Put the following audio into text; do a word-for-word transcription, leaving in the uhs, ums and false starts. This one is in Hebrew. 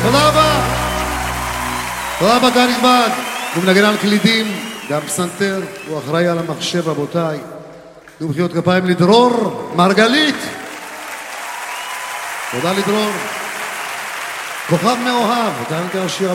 תודה רבה. תודה רבה, קהל נכבד. הוא מנגן על קלידים, גם פסנתר, הוא אחראי על המחשב, רבותיי. תנו מחיאות כפיים לדרור מרגלית. תודה לדרור. כוכב מאוהב, אתה נקרא שיר